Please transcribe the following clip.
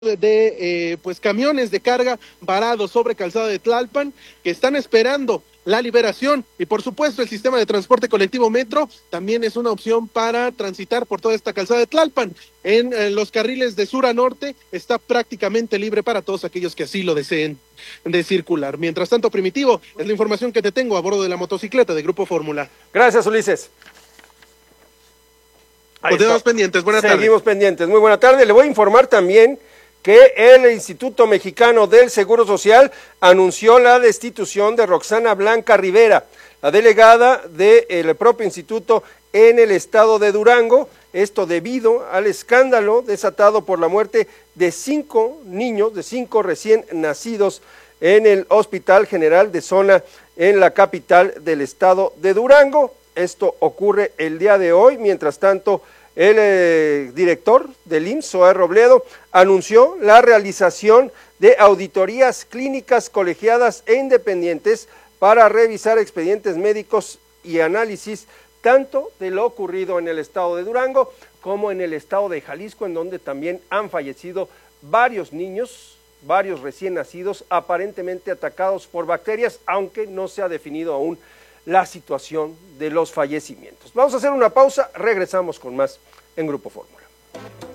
pues camiones de carga varados sobre calzada de Tlalpan que están esperando la liberación, y por supuesto el sistema de transporte colectivo Metro también es una opción para transitar por toda esta calzada de Tlalpan. En los carriles de sur a norte está prácticamente libre para todos aquellos que así lo deseen de circular. Mientras tanto, Primitivo, es la información que te tengo a bordo de la motocicleta de Grupo Fórmula. Gracias, Ulises. Continuamos pendientes, buenas tardes. Seguimos pendientes, muy buena tarde. Le voy a informar también que el Instituto Mexicano del Seguro Social anunció la destitución de Roxana Blanca Rivera, la delegada del propio instituto en el estado de Durango, esto debido al escándalo desatado por la muerte de 5 niños, de 5 recién nacidos en el Hospital General de Zona en la capital del estado de Durango. Esto ocurre el día de hoy. Mientras tanto, el director del IMSS, Zoé Robledo, anunció la realización de auditorías clínicas colegiadas e independientes para revisar expedientes médicos y análisis tanto de lo ocurrido en el estado de Durango como en el estado de Jalisco, en donde también han fallecido varios niños, varios recién nacidos, aparentemente atacados por bacterias, aunque no se ha definido aún la situación de los fallecimientos. Vamos a hacer una pausa, regresamos con más en Grupo Fórmula.